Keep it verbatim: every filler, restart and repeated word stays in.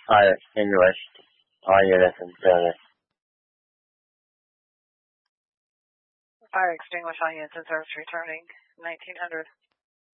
Fire extinguished. All units in service. Fire extinguished, all units in service returning nineteen hundred.